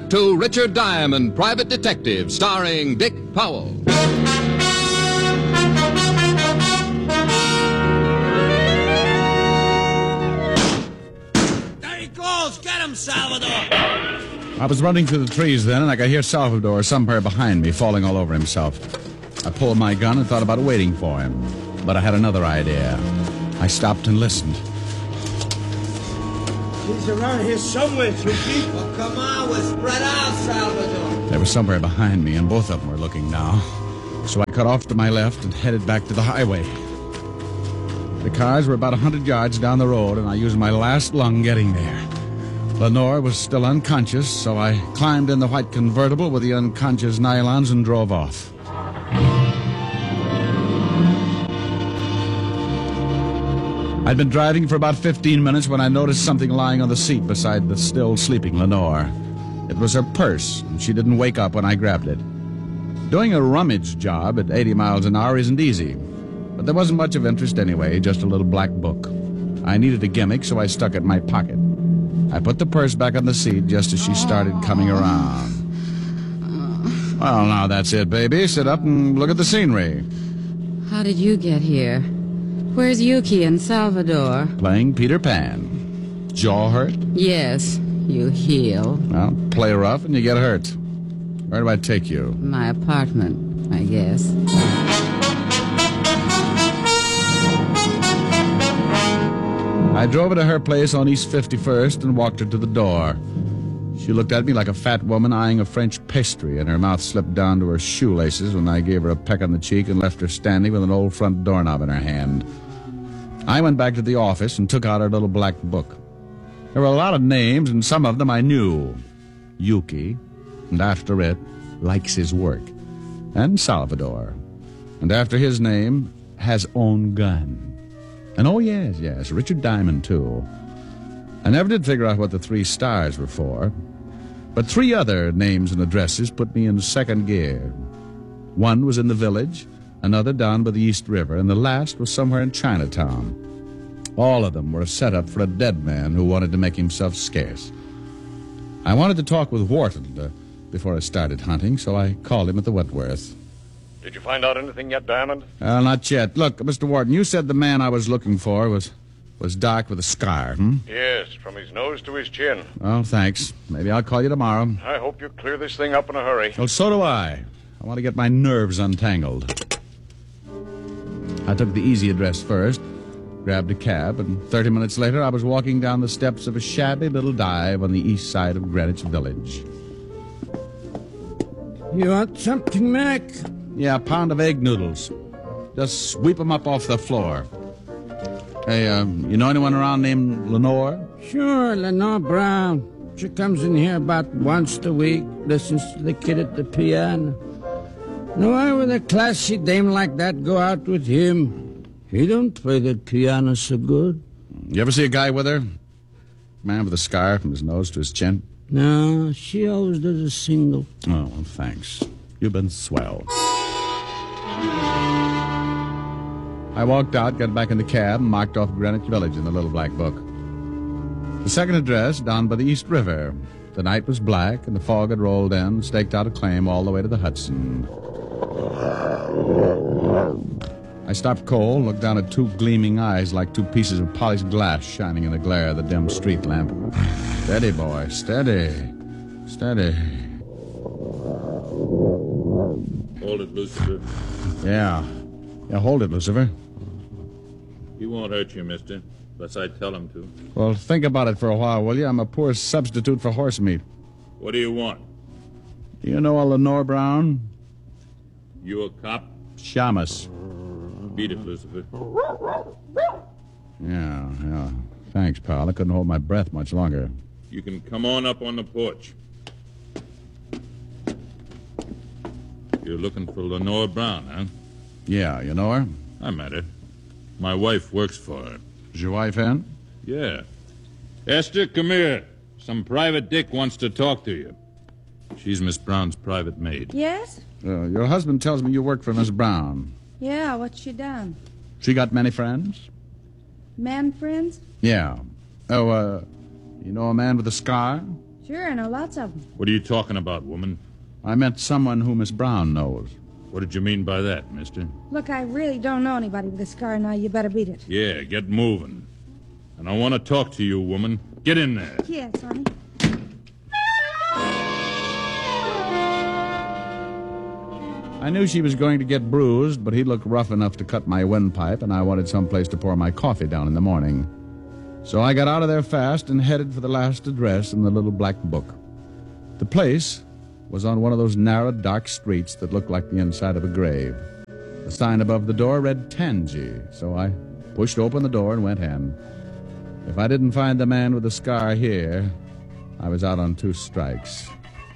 back to Richard Diamond, Private Detective, starring Dick Powell. There he goes! Get him, Salvador! I was running through the trees then, and I could hear Salvador somewhere behind me falling all over himself. I pulled my gun and thought about waiting for him. But I had another idea. I stopped and listened. He's around here somewhere, Chucky. Well, come on, we're spread out, Salvador. They were somewhere behind me, and both of them were looking now. So I cut off to my left and headed back to the highway. The cars were about 100 yards down the road, and I used my last lung getting there. Lenore was still unconscious, so I climbed in the white convertible with the unconscious nylons and drove off. I'd been driving for about 15 minutes when I noticed something lying on the seat beside the still sleeping Lenore. It was her purse, and she didn't wake up when I grabbed it. Doing a rummage job at 80 miles an hour isn't easy, but there wasn't much of interest anyway, just a little black book. I needed a gimmick, so I stuck it in my pocket. I put the purse back on the seat just as she started coming around. Well, now that's it, baby. Sit up and look at the scenery. How did you get here? Where's Yuki and Salvador? Playing Peter Pan. Jaw hurt? Yes, you heal. Well, play rough and you get hurt. Where do I take you? My apartment, I guess. I drove her to her place on East 51st and walked her to the door. She looked at me like a fat woman eyeing a French pastry, and her mouth slipped down to her shoelaces when I gave her a peck on the cheek and left her standing with an old front doorknob in her hand. I went back to the office and took out her little black book. There were a lot of names, and some of them I knew. Yuki, and after it, likes his work. And Salvador. And after his name, has own gun. And oh, yes, Richard Diamond, too. I never did figure out what the 3 stars were for. But 3 other names and addresses put me in second gear. One was in the village, another down by the East River, and the last was somewhere in Chinatown. All of them were a setup for a dead man who wanted to make himself scarce. I wanted to talk with Wharton before I started hunting, so I called him at the Wentworth. Did you find out anything yet, Diamond? Not yet. Look, Mr. Wharton, you said the man I was looking for was dark with a scar, Yes, from his nose to his chin. Well, thanks. Maybe I'll call you tomorrow. I hope you clear this thing up in a hurry. Well, so do I. I want to get my nerves untangled. I took the easy address first, grabbed a cab, and 30 minutes later I was walking down the steps of a shabby little dive on the east side of Greenwich Village. You want something, Mac? Yeah, a pound of egg noodles. Just sweep them up off the floor. Hey, you know anyone around named Lenore? Sure, Lenore Brown. She comes in here about once a week, listens to the kid at the piano. No, why would a classy dame like that go out with him? He don't play the piano so good. You ever see a guy with her? Man with a scar from his nose to his chin? No, she always does a single. Oh, well, thanks. You've been swell. I walked out, got back in the cab, and marked off Greenwich Village in the little black book. The second address, down by the East River. The night was black, and the fog had rolled in, staked out a claim all the way to the Hudson. I stopped cold, looked down at 2 gleaming eyes like 2 pieces of polished glass shining in the glare of the dim street lamp. Steady, boy, steady. Steady. Hold it, Lucifer. Yeah, hold it, Lucifer. He won't hurt you, mister, unless I tell him to. Well, think about it for a while, will you? I'm a poor substitute for horse meat. What do you want? Do you know a Lenore Brown? You a cop? Shamus. Beat it, Lucifer. Yeah. Thanks, pal. I couldn't hold my breath much longer. You can come on up on the porch. You're looking for Lenore Brown, huh? Yeah, you know her? I met her. My wife works for her. Is your wife in? Yeah. Esther, come here. Some private dick wants to talk to you. She's Miss Brown's private maid. Yes? Your husband tells me you work for Miss Brown. Yeah, what's she done? She got many friends? Man friends? Yeah. Oh, you know a man with a scar? Sure, I know lots of them. What are you talking about, woman? I meant someone who Miss Brown knows. What did you mean by that, mister? Look, I really don't know anybody with a scar now. You better beat it. Yeah, get moving. And I want to talk to you, woman. Get in there. Yes, honey. I knew she was going to get bruised, but he looked rough enough to cut my windpipe, and I wanted someplace to pour my coffee down in the morning. So I got out of there fast and headed for the last address in the little black book. The place was on one of those narrow, dark streets that looked like the inside of a grave. The sign above the door read Tansy, so I pushed open the door and went in. If I didn't find the man with the scar here, I was out on 2 strikes.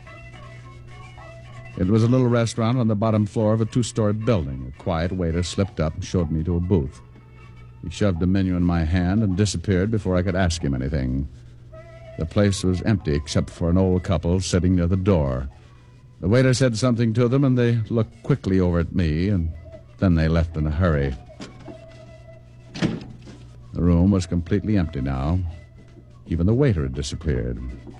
It was a little restaurant on the bottom floor of a 2-story building. A quiet waiter slipped up and showed me to a booth. He shoved a menu in my hand and disappeared before I could ask him anything. The place was empty except for an old couple sitting near the door. The waiter said something to them, and they looked quickly over at me, and then they left in a hurry. The room was completely empty now. Even the waiter had disappeared.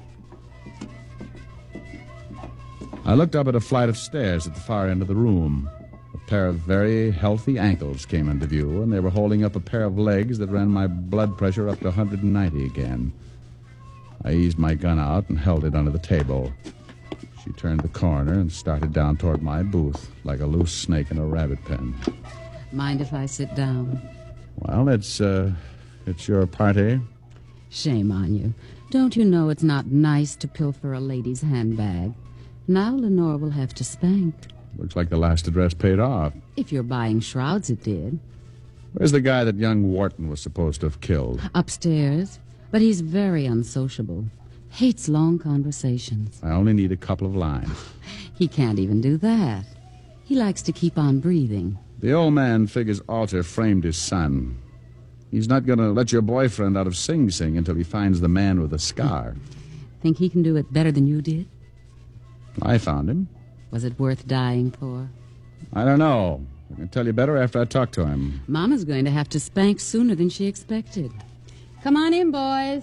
I looked up at a flight of stairs at the far end of the room. A pair of very healthy ankles came into view, and they were holding up a pair of legs that ran my blood pressure up to 190 again. I eased my gun out and held it under the table. She turned the corner and started down toward my booth like a loose snake in a rabbit pen. Mind if I sit down? Well, it's your party. Shame on you. Don't you know it's not nice to pilfer a lady's handbag? Now Lenore will have to spank. Looks like the last address paid off. If you're buying shrouds, it did. Where's the guy that young Wharton was supposed to have killed? Upstairs. But he's very unsociable. Hates long conversations. I only need a couple of lines. He can't even do that. He likes to keep on breathing. The old man figures Alter framed his son. He's not going to let your boyfriend out of Sing Sing until he finds the man with the scar. Think he can do it better than you did? I found him. Was it worth dying for? I don't know. I can tell you better after I talk to him. Mama's going to have to spank sooner than she expected. Come on in, boys.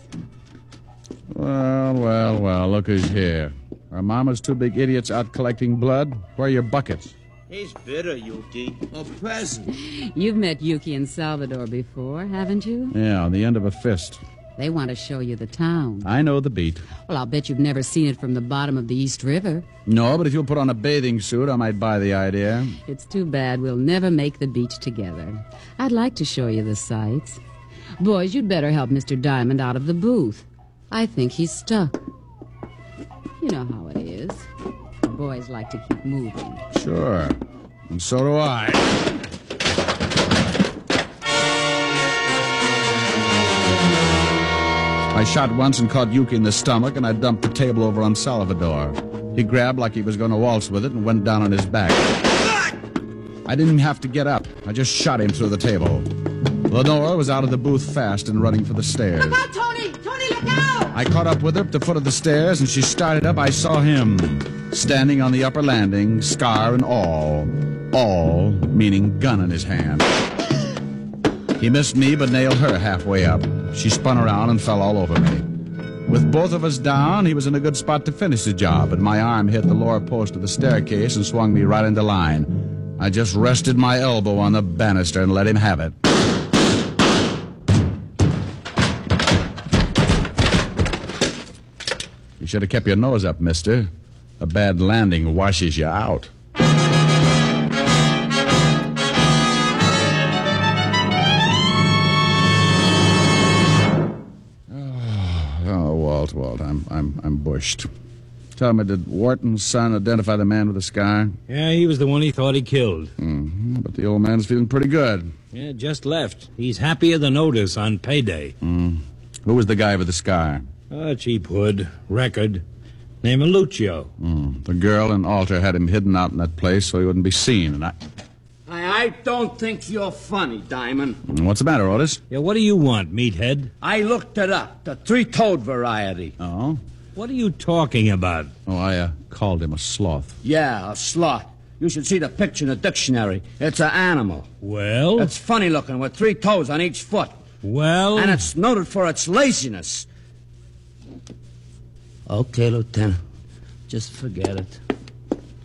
Well, look who's here. Are Mama's 2 big idiots out collecting blood? Where are your buckets? He's bitter, Yuki. A peasant. You've met Yuki and Salvador before, haven't you? Yeah, on the end of a fist. They want to show you the town. I know the beat. Well, I'll bet you've never seen it from the bottom of the East River. No, but if you'll put on a bathing suit, I might buy the idea. It's too bad we'll never make the beach together. I'd like to show you the sights. Boys, you'd better help Mr. Diamond out of the booth. I think he's stuck. You know how it is. Boys like to keep moving. Sure. And so do I. I shot once and caught Yuki in the stomach, and I dumped the table over on Salvador. He grabbed like he was going to waltz with it and went down on his back. I didn't have to get up. I just shot him through the table. Lenore was out of the booth fast and running for the stairs. Look out, Tony! Tony, look out! I caught up with her at the foot of the stairs, and she started up. I saw him standing on the upper landing, scar and all. All meaning gun in his hand. He missed me, but nailed her halfway up. She spun around and fell all over me. With both of us down, he was in a good spot to finish the job, and my arm hit the lower post of the staircase and swung me right into line. I just rested my elbow on the banister and let him have it. You should have kept your nose up, mister. A bad landing washes you out. Walt, I'm bushed. Tell me, did Wharton's son identify the man with the scar? Yeah, he was the one he thought he killed. Mm-hmm. But the old man's feeling pretty good. Yeah, just left. He's happier than Otis on payday. Who was the guy with the scar? Cheap hood, record. Name of Lucio. The girl and Alter had him hidden out in that place so he wouldn't be seen, and I don't think you're funny, Diamond. What's the matter, Otis? Yeah, what do you want, meathead? I looked it up, the 3-toed variety. Oh? What are you talking about? Oh, I called him a sloth. Yeah, a sloth. You should see the picture in the dictionary. It's an animal. Well? It's funny looking with 3 toes on each foot. Well? And it's noted for its laziness. Okay, Lieutenant. Just forget it.